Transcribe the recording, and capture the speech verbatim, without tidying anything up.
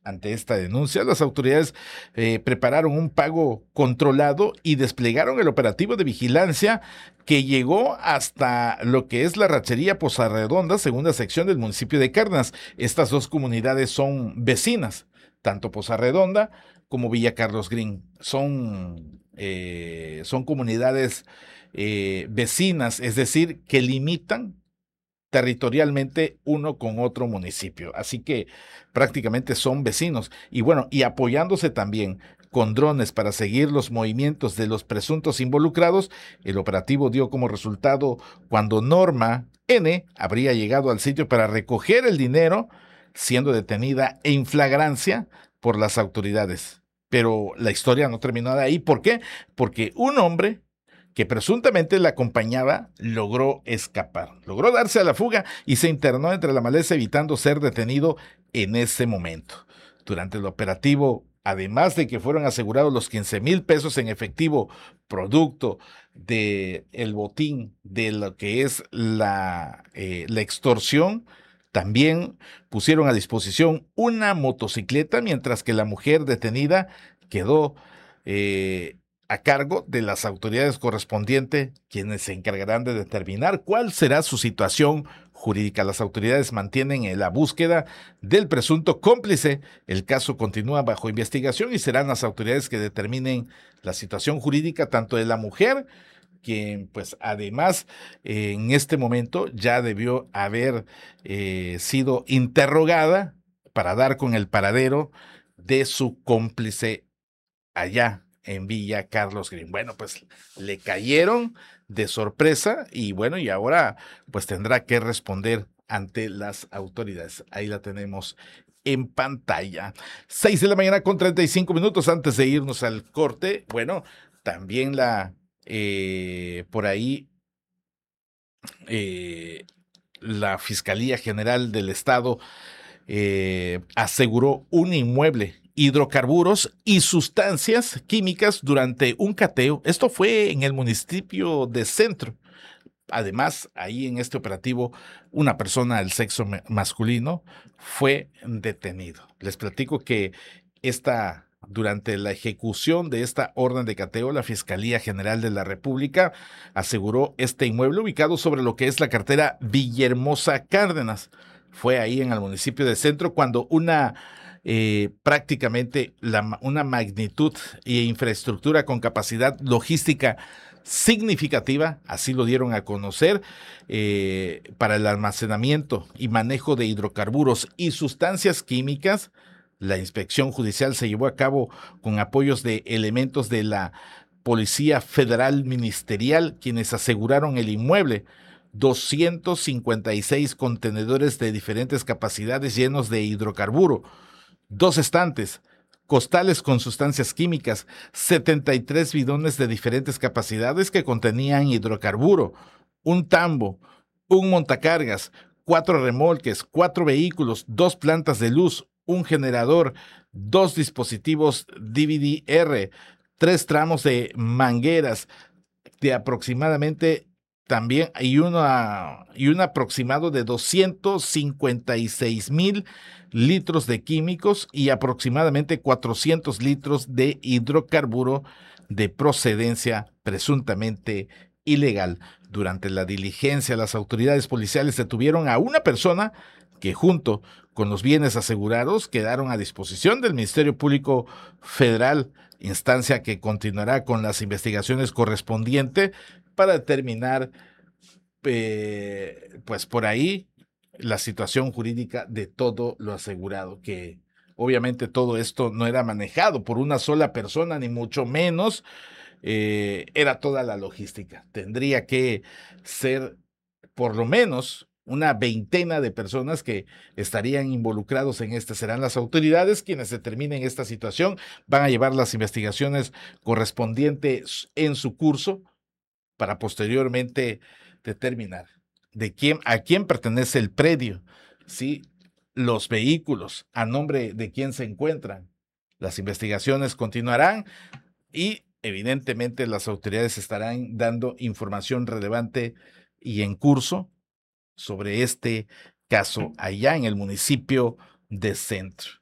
Ante esta denuncia, las autoridades eh, prepararon un pago controlado y desplegaron el operativo de vigilancia que llegó hasta lo que es la ranchería Pozarredonda, segunda sección del municipio de Cárdenas. Estas dos comunidades son vecinas, tanto Pozarredonda como Villa Carlos Green. Son, eh, son comunidades eh, vecinas, es decir, que limitan territorialmente uno con otro municipio. Así que prácticamente son vecinos. Y bueno, y apoyándose también con drones para seguir los movimientos de los presuntos involucrados, el operativo dio como resultado cuando Norma N habría llegado al sitio para recoger el dinero, siendo detenida en flagrancia por las autoridades. Pero la historia no terminó de ahí. ¿Por qué? Porque un hombre que presuntamente la acompañaba, logró escapar. Logró darse a la fuga y se internó entre la maleza evitando ser detenido en ese momento. Durante el operativo, además de que fueron asegurados los quince mil pesos en efectivo, producto del el botín de lo que es la, eh, la extorsión, también pusieron a disposición una motocicleta, mientras que la mujer detenida quedó eh, a cargo de las autoridades correspondientes, quienes se encargarán de determinar cuál será su situación jurídica. Las autoridades mantienen la búsqueda del presunto cómplice. El caso continúa bajo investigación y serán las autoridades que determinen la situación jurídica tanto de la mujer, quien pues además eh, en este momento ya debió haber eh, sido interrogada para dar con el paradero de su cómplice allá en Villa Carlos Green. Bueno, pues le cayeron de sorpresa y bueno, y ahora pues tendrá que responder ante las autoridades. Ahí la tenemos en pantalla. Seis de la mañana con treinta y cinco minutos antes de irnos al corte. Bueno, también la eh, por ahí eh, la Fiscalía General del Estado eh, aseguró un inmueble, hidrocarburos y sustancias químicas durante un cateo. Esto fue en el municipio de Centro. Además, ahí en este operativo, una persona del sexo masculino fue detenido. Les platico que esta, durante la ejecución de esta orden de cateo, la Fiscalía General de la República aseguró este inmueble ubicado sobre lo que es la carretera Villahermosa Cárdenas. Fue ahí en el municipio de Centro cuando una eh, prácticamente la, una magnitud e infraestructura con capacidad logística significativa, así lo dieron a conocer, eh, para el almacenamiento y manejo de hidrocarburos y sustancias químicas. La inspección judicial se llevó a cabo con apoyos de elementos de la Policía Federal Ministerial, quienes aseguraron el inmueble. doscientos cincuenta y seis contenedores de diferentes capacidades llenos de hidrocarburo, dos estantes, costales con sustancias químicas, setenta y tres bidones de diferentes capacidades que contenían hidrocarburo, un tambo, un montacargas, cuatro remolques, cuatro vehículos, dos plantas de luz, un generador, dos dispositivos D V D R, tres tramos de mangueras de aproximadamente también y, una, y un aproximado de doscientos cincuenta y seis mil litros de químicos y aproximadamente cuatrocientos litros de hidrocarburo de procedencia presuntamente ilegal. Durante la diligencia, las autoridades policiales detuvieron a una persona que junto con los bienes asegurados quedaron a disposición del Ministerio Público Federal, instancia que continuará con las investigaciones correspondientes para determinar, eh, pues por ahí, la situación jurídica de todo lo asegurado, que obviamente todo esto no era manejado por una sola persona, ni mucho menos, eh, era toda la logística. Tendría que ser por lo menos una veintena de personas que estarían involucrados en este. Serán las autoridades quienes determinen esta situación, van a llevar las investigaciones correspondientes en su curso para posteriormente determinar de quién, a quién pertenece el predio, ¿sí? Los vehículos, a nombre de quién se encuentran. Las investigaciones continuarán y evidentemente las autoridades estarán dando información relevante y en curso sobre este caso allá en el municipio de Centro.